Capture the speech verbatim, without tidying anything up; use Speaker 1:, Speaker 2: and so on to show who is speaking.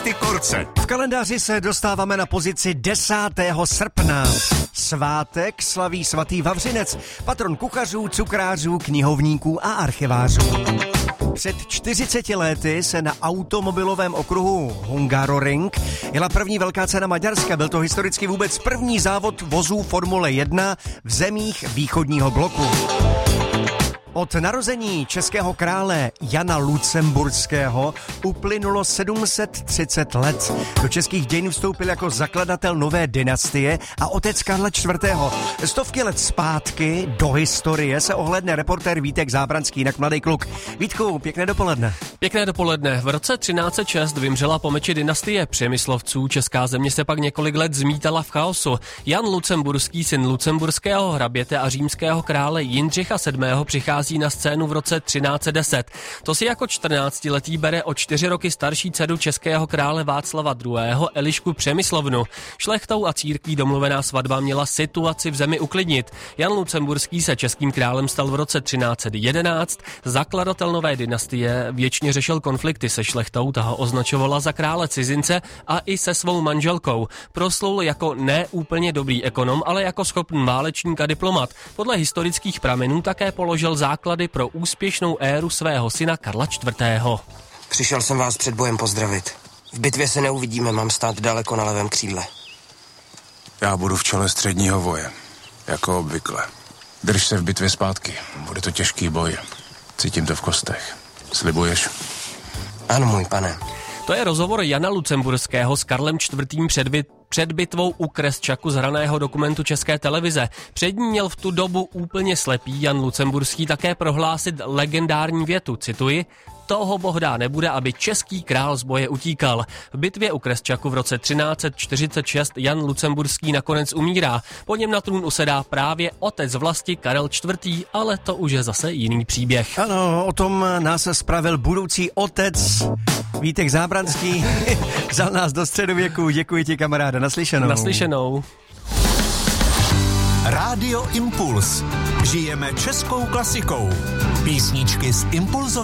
Speaker 1: Ty Korce.
Speaker 2: V kalendáři se dostáváme na pozici desátého srpna. Svátek slaví svatý Vavřinec, patron kuchařů, cukrářů, knihovníků a archivářů. Před čtyřiceti lety se na automobilovém okruhu Hungaroring jela první velká cena Maďarska. Byl to historicky vůbec první závod vozů Formule jedna v zemích východního bloku. Od narození českého krále Jana Lucemburského uplynulo sedm set třicet let. Do českých dějin vstoupil jako zakladatel nové dynastie a otec Karla čtvrtého. Stovky let zpátky do historie se ohlédne reportér Vítek Zábranský, jinak mladý kluk. Vítku, pěkné dopoledne.
Speaker 3: Pěkné dopoledne. V roce třináct set šest vymřela po meči dynastie Přemyslovců. Česká země se pak několik let zmítala v chaosu. Jan Lucemburský, syn lucemburského hraběte a římského krále Jindřicha sedmého přichází na scénu v roce třináct set deset. To si jako čtrnáctiletý bere o čtyři roky starší dceru českého krále Václava druhého. Elišku Přemyslovnu. Šlechtou a církví domluvená svatba měla situaci v zemi uklidnit. Jan Lucemburský se českým králem stal v roce třináct set jedenáct. Zakladatel nové dynastie věčně řešil konflikty se šlechtou, ta ho označovala za krále cizince a i se svou manželkou. Proslul jako ne úplně dobrý ekonom, ale jako schopný válečník a diplomat. Podle historických pramenů také položil základy pro úspěšnou éru svého syna Karla čtvrtého.
Speaker 4: Přišel jsem vás před bojem pozdravit. V bitvě se neuvidíme, mám stát daleko na levém křídle.
Speaker 5: Já budu v čele středního voje, jako obvykle. Drž se v bitvě zpátky, bude to těžký boj. Cítím to v kostech. Slibuješ?
Speaker 4: Ano, můj pane.
Speaker 3: To je rozhovor Jana Lucemburského s Karlem čtvrtým před, bit- před bitvou u Kresčaku z hraného dokumentu České televize. Před ní měl v tu dobu úplně slepý Jan Lucemburský také prohlásit legendární větu, cituji: toho bohdá nebude, aby český král z boje utíkal. V bitvě u Kresčaku v roce třináct set čtyřicet šest Jan Lucemburský nakonec umírá. Po něm na trůn usedá právě otec vlasti Karel čtvrtý, ale to už je zase jiný příběh.
Speaker 2: Ano, o tom nás spravil budoucí otec Vítek Zábranský. Vzal nás do středověku. Děkuji ti, kamaráda. Naslyšenou.
Speaker 3: Naslyšenou.
Speaker 1: Rádio Impuls. Žijeme českou klasikou. Písničky z Impulzové